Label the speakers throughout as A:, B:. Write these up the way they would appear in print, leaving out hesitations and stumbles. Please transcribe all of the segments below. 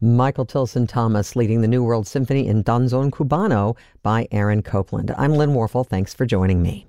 A: Michael Tilson Thomas leading the New World Symphony in Danzón Cubano by Aaron Copland. I'm Lynn Warfel. Thanks for joining me.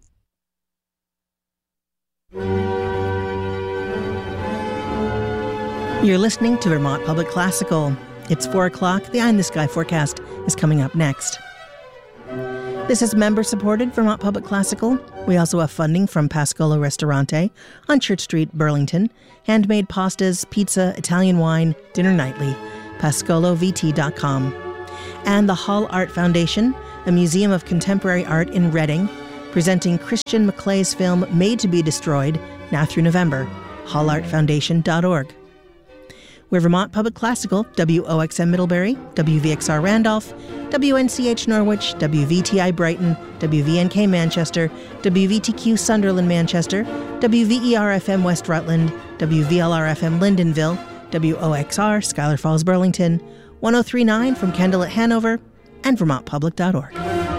B: You're listening to Vermont Public Classical. It's 4 o'clock. The Eye in the Sky forecast is coming up next. This is member-supported Vermont Public Classical. We also have funding from Pascolo Ristorante on Church Street, Burlington. Handmade pastas, pizza, Italian wine, dinner nightly. PascoloVT.com. And the Hall Art Foundation, a museum of contemporary art in Reading, presenting Christian McClay's film Made to be Destroyed, now through November. hallartfoundation.org. We're Vermont Public Classical, WOXM Middlebury, WVXR Randolph, WNCH Norwich, WVTI Brighton, WVNK Manchester, WVTQ Sunderland Manchester, WVER-FM West Rutland, WVLR-FM Lyndonville, WOXR Schuyler Falls Burlington, 1039 from Kendall at Hanover, and vermontpublic.org.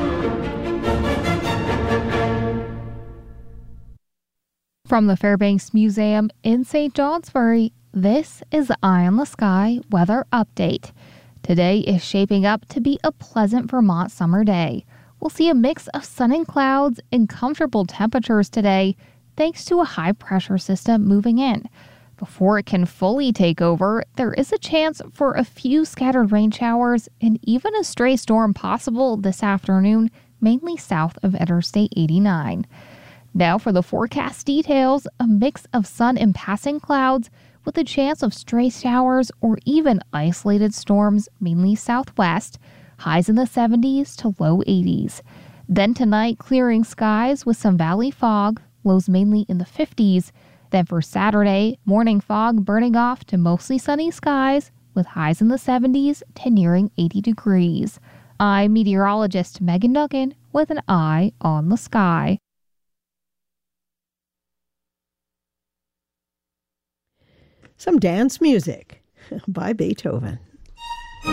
C: From the Fairbanks Museum in St. Johnsbury, this is the Eye on the Sky weather update. Today is shaping up to be a pleasant Vermont summer day. We'll see a mix of sun and clouds and comfortable temperatures today, thanks to a high-pressure system moving in. Before it can fully take over, there is a chance for a few scattered rain showers and even a stray storm possible this afternoon, mainly south of Interstate 89. Now for the forecast details, a mix of sun and passing clouds with a chance of stray showers or even isolated storms, mainly southwest, highs in the 70s to low 80s. Then tonight, clearing skies with some valley fog, lows mainly in the 50s. Then for Saturday, morning fog burning off to mostly sunny skies with highs in the 70s to nearing 80 degrees. I'm meteorologist Megan Duggan with an Eye on the Sky.
D: Some dance music by Beethoven.